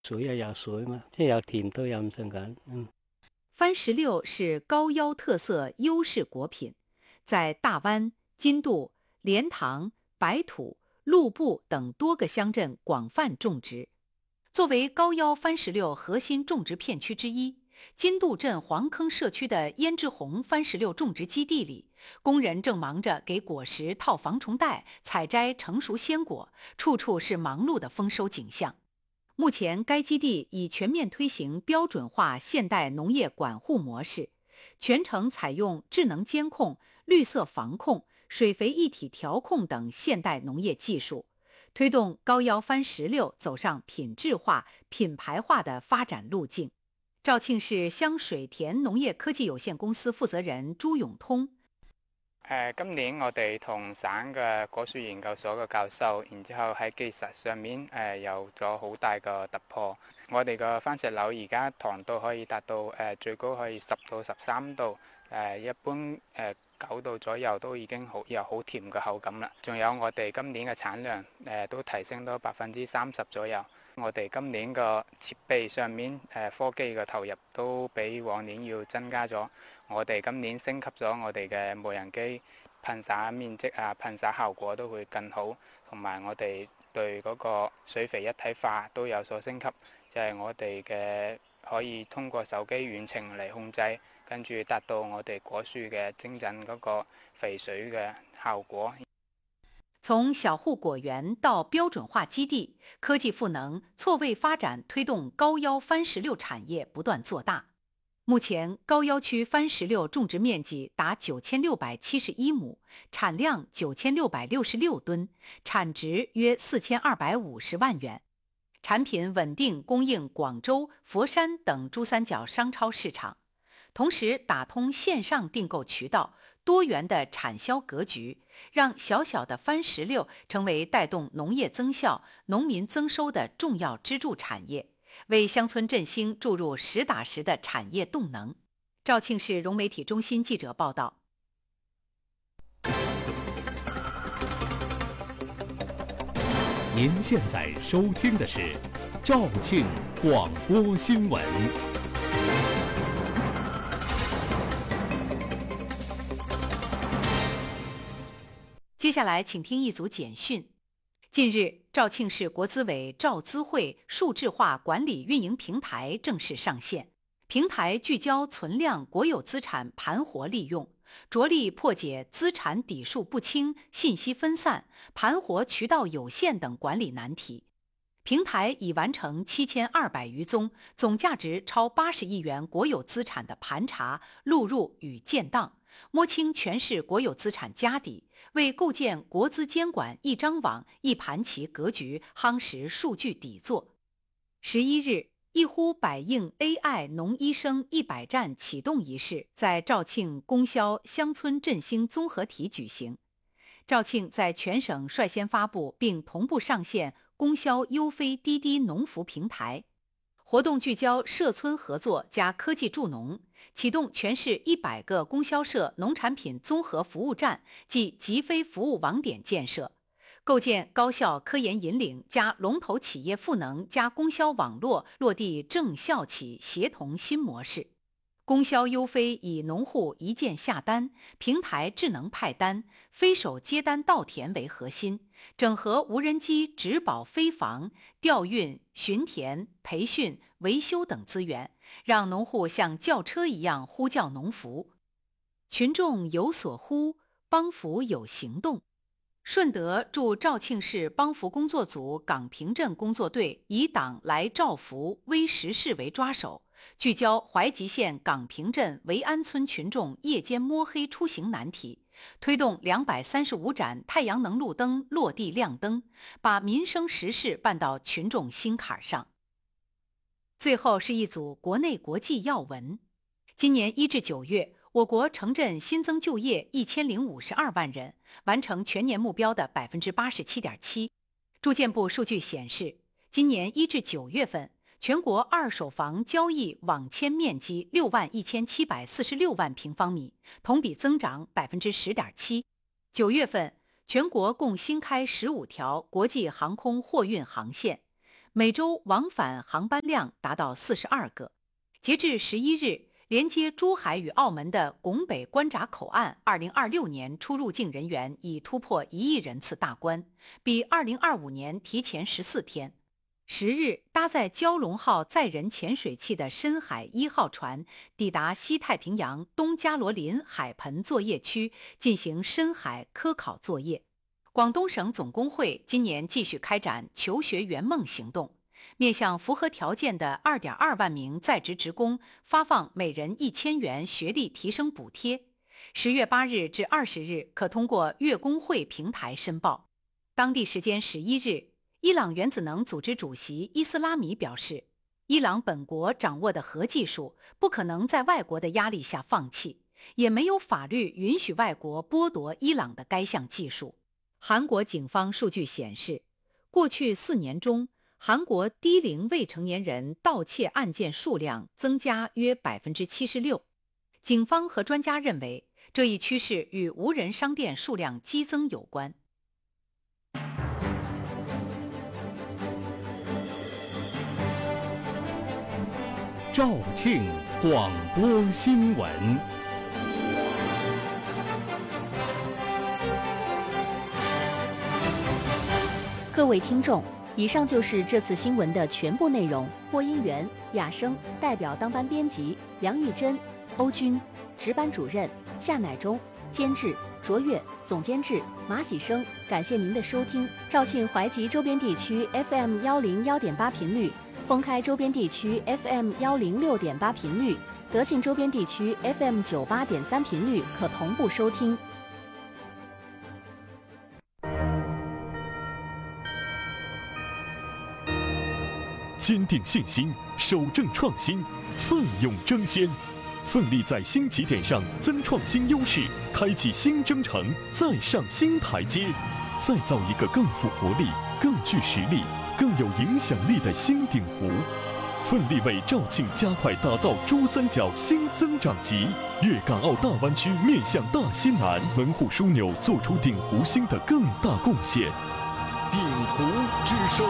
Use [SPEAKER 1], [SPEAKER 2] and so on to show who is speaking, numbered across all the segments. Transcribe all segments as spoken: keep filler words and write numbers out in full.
[SPEAKER 1] 水又有水嘛，即係有甜都有咁上緊。嗯，
[SPEAKER 2] 番石榴是高腰特色优势果品，在大湾、金渡、莲塘、白土、陆部等多个乡镇广泛种植。作为高腰番石榴核心种植片区之一，金渡镇黄坑社区的胭脂红番石榴种植基地里，工人正忙着给果实套防虫袋、采摘成熟鲜果，处处是忙碌的丰收景象。目前，该基地已全面推行标准化现代农业管护模式，全程采用智能监控、绿色防控、水肥一体调控等现代农业技术，推动高腰番石榴走上品质化、品牌化的发展路径。肇庆市香水田農業科技有限公司負責人朱永通
[SPEAKER 3] 誒，今年我哋同省嘅果樹研究所嘅教授，然之後喺技術上面誒有咗好大嘅突破。我哋嘅番石榴而家糖度可以達到誒最高可以十到十三度，誒一般誒九度左右都已經好有好甜嘅口感啦。仲有我哋今年嘅產量誒都提升到百分之三十左右。我哋今年嘅設備上面誒科技嘅投入都比往年要增加咗。我哋今年升級咗我哋嘅無人機噴灑面積啊，噴灑效果都會更好，同埋我哋對嗰個水肥一體化都有所升級，就係我哋嘅可以通過手機遠程嚟控制，跟住達到我哋果樹嘅精準嗰個肥水嘅效果。
[SPEAKER 2] 從小戶果園到標準化基地，科技賦能錯位發展，推動高腰番石榴產業不斷做大。目前，高腰區番石榴種植面積達九千六百七十一畝，產量九千六百六十六噸，產值約四千二百五十萬元。產品穩定供應廣州、佛山等珠三角商超市場，同時打通線上訂購渠道，多元的產銷格局，讓小小的番石榴成為帶動農業增效、農民增收的重要支柱產業，為鄉村振興注入實打實的產業動能。肇慶市融媒體中心記者報道。
[SPEAKER 4] 您現在收聽的是肇慶廣播新聞。
[SPEAKER 2] 接下來請聽一組簡訊。近日，肇慶市國資委肇資會數字化管理運營平台正式上線。平台聚焦存量國有資產盤活利用，着力破解資產底數不清、信息分散、盤活渠道有限等管理難題。平台已完成七千二百餘宗，總價值超八十億元國有資產的盤查、錄入與建檔，摸清全市國有資產家底，為構建國資監管一張網、一盤棋格局夯實數據底座。十一日，一呼百應 A I 農醫生一百站啟動儀式在肇慶供銷鄉村振興綜合體舉行。肇慶在全省率先發布並同步上線供銷優飛滴滴農服平台。活動聚焦社村合作加科技助農，啟動全市一百個供銷社農產品綜合服務站及集飛服務網點建設，構建高校科研引領加龍頭企業賦能加供銷網絡落地政校企協同新模式。供銷優飛以農戶一鍵下單、平台智能派單、飛手接單到田為核心，整合無人機植保飛防、調運、巡田、培訓、維修等資源，讓農戶像叫車一樣呼叫農服。群眾有所呼，幫扶有行動。順德駐肇慶市幫扶工作組港平鎮工作隊以黨來肇扶微時事為抓手，聚焦懷集縣港平鎮維安村群眾夜間摸黑出行難題，推動兩百三十五盞太陽能路燈落地亮燈，把民生實事辦到群眾心坎上。最後是一組國內國際要聞。今年一至九月，我國城鎮新增就業一千零五十二萬人，完成全年目標的百分之八十七點七。住建部數據顯示，今年一至九月份，全國二手房交易網簽面積六萬一千七百四十六萬平方米，同比增長百分之十點七。九月份，全國共新開十五條國際航空貨運航線， 每周往返航班量达到四十二个。截至十一日，连接珠海与澳门的拱北关闸口岸二零二六年出入境人员已突破一亿人次大关，比二零二五年提前十四天。十日，搭载蛟龙号载人潜水器的深海一号船抵达西太平洋东加罗林海盆作业区进行深海科考作业。广东省总工会今年继续开展求学圆梦行动，面向符合条件的 二点二万名在职职工发放每人一千元学历提升补贴。十月八日至二十日可通过粤工会平台申报。当地时间十一日，伊朗原子能组织主席伊斯拉米表示，伊朗本国掌握的核技术不可能在外国的压力下放弃，也没有法律允许外国剥夺伊朗的该项技术。韩国警方数据显示，过去四年中，韩国低龄未成年人盗窃案件数量增加约 百分之七十六。 警方和专家认为，这一趋势与无人商店数量激增有关。
[SPEAKER 4] 肇庆广播新闻。
[SPEAKER 5] 各位听众，以上就是这次新闻的全部内容。播音员亚生，代表当班编辑梁玉珍、欧军，值班主任夏乃忠，监制卓越，总监制马喜生。感谢您的收听。肇庆怀集周边地区 F M 幺零幺点八频率，封开周边地区 F M 幺零六点八频率，德庆周边地区 F M 九八点三频率可同步收听。
[SPEAKER 6] 坚定信心，守正创新，奋勇争先，奋力在新起点上增创新优势，开启新征程，再上新台阶，再造一个更富活力、更具实力、更有影响力的新鼎湖。奋力为肇庆加快打造珠三角新增长极，粤港澳大湾区面向大西南，门户枢纽做出鼎湖新的更大贡献。鼎湖之声。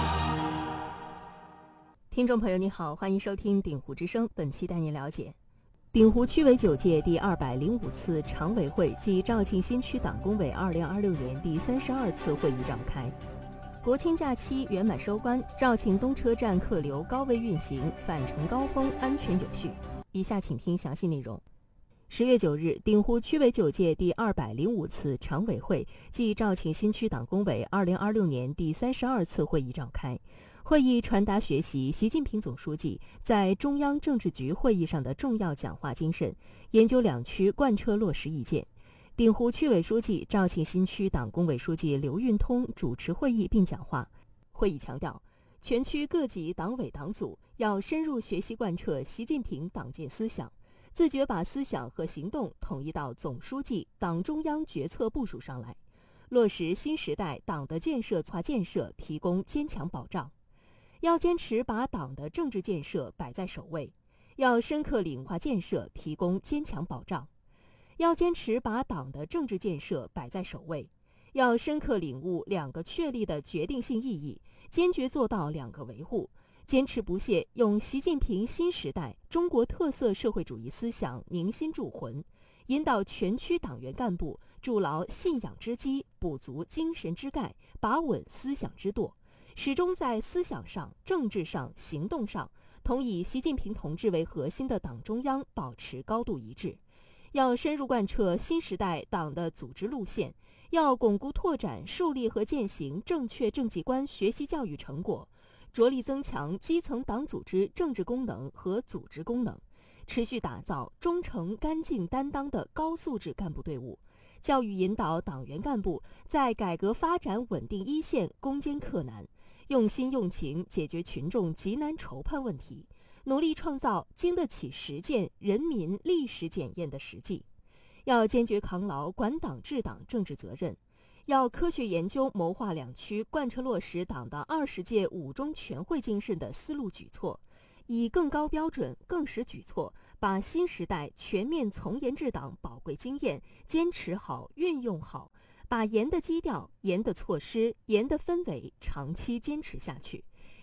[SPEAKER 7] 听众朋友你好，欢迎收听鼎湖之声，本期带您了解鼎湖区委九届第二百零五次常委会暨肇庆新区党工委二零二六年第三十二次会议召开。国庆假期圆满收官，肇庆东车站客流高位运行，返程高峰安全有序。以下请听详细内容。十月九日，鼎湖区委九届第二百零五次常委会暨肇庆新区党工委二零二六年第三十二次会议召开。会议传达学习习近平总书记在中央政治局会议上的重要讲话精神，研究两区贯彻落实意见。鼎湖区委书记、肇庆新区党工委书记刘运通主持会议并讲话。会议强调，全区各级党委党组要深入学习贯彻习近平党建思想，自觉把思想和行动统一到总书记、党中央决策部署上来，落实新时代党的建设化建设提供坚强保障。要坚持把党的政治建设摆在首位，要深刻领化建设提供坚强保障。要坚持把党的政治建设摆在首位，要深刻领悟两个确立的决定性意义，坚决做到两个维护，坚持不懈用习近平新时代中国特色社会主义思想凝心铸魂，引导全区党员干部筑牢信仰之基，补足精神之钙，把稳思想之舵，始终在思想上、政治上、行动上同以习近平同志为核心的党中央保持高度一致。要深入贯彻新时代党的组织路线，要巩固拓展、树立和践行正确政绩观学习教育成果，着力增强基层党组织政治功能和组织功能，持续打造忠诚、干净、担当的高素质干部队伍，教育引导党员干部在改革发展稳定一线攻坚克难，用心用情解决群众急难愁盼问题，努力创造经得起实践、人民历史检验的实际。要坚决扛牢管党治党政治责任，要科学研究谋划两区贯彻落实党的二十届五中全会精神的思路举措，以更高标准、更实举措，把新时代全面从严治党宝贵经验坚持好、运用好，把严的基调、严的措施、严的氛围长期坚持下去，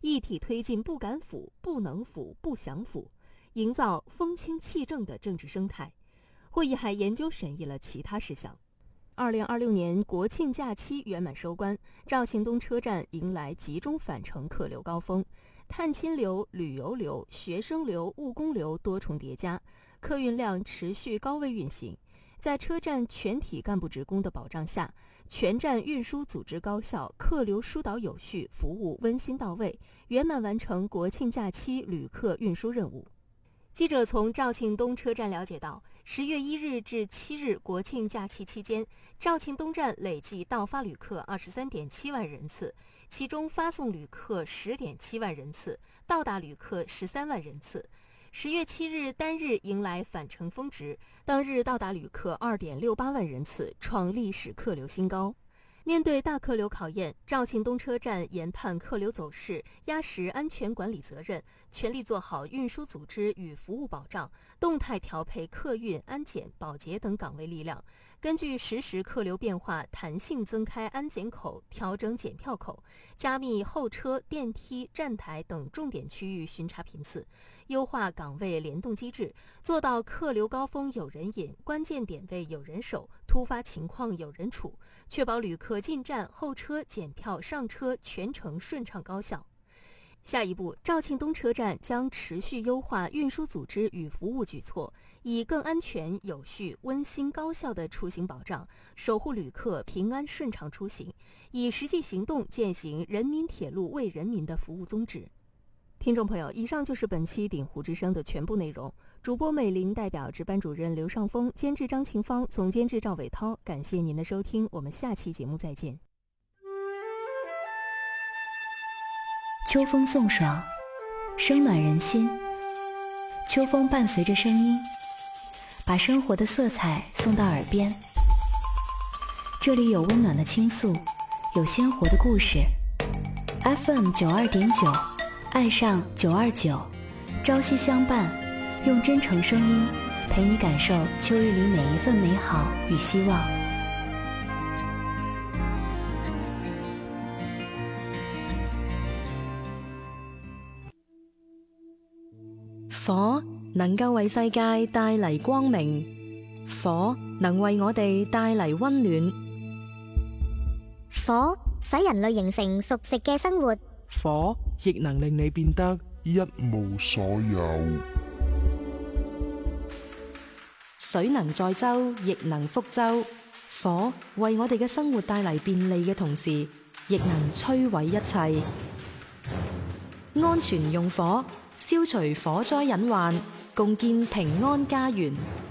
[SPEAKER 7] 一体推进不敢腐、不能腐、不想腐，营造风清气正的政治生态。会议还研究审议了其他事项。二零二六年国庆假期圆满收官，肇庆东车站迎来集中返程客流高峰，探亲流、旅游流、学生流、务工流多重叠加，客运量持续高位运行。在车站全体干部职工的保障下，全站运输组织高效，客流疏导有序，服务温馨到位，圆满完成国庆假期旅客运输任务。记者从肇庆东车站了解到，十月一日至七日国庆假期期间，肇庆东站累计到发旅客二十三点七万人次，其中发送旅客十点七万人次，到达旅客十三万人次。十月七日单日迎来返程峰值，当日到达旅客二点六八万人次，创历史客流新高。面对大客流考验，肇庆东车站研判客流走势，压实安全管理责任，全力做好运输组织与服务保障，动态调配客运、安检、保洁等岗位力量，根据实时客流变化，弹性增开安检口，调整检票口，加密候车、电梯、站台等重点区域巡查频次，优化岗位联动机制，做到客流高峰有人引，关键点位有人守，突发情况有人处，确保旅客进站、候车、检票、上车全程顺畅高效。下一步，肇庆东车站将持续优化运输组织与服务举措，以更安全、有序、温馨、高效的出行保障，守护旅客平安顺畅出行，以实际行动践行人民铁路为人民的服务宗旨。听众朋友，以上就是本期鼎湖之声的全部内容。主播美玲代表值班主任刘尚峰，监制张晴芳，总监制赵伟涛，感谢您的收听，我们下期节目再见。
[SPEAKER 8] 秋风送爽，生暖人心。秋风伴随着声音，把生活的色彩送到耳边。这里有温暖的倾诉，有鲜活的故事。F M 九二点九，爱上九二九，朝夕相伴，用真诚声音陪你感受秋日里每一份美好与希望。
[SPEAKER 9] 火能夠為世界帶嚟光明，火能為我哋帶嚟溫暖，
[SPEAKER 10] 火使人類形成熟食嘅生活，
[SPEAKER 11] 火亦能令你變得一無所有。
[SPEAKER 9] 水能載舟，亦能覆舟。火為我哋嘅生活帶嚟便利嘅同時，亦能摧毀一切。安全用火，消除火災隱患，共建平安家園。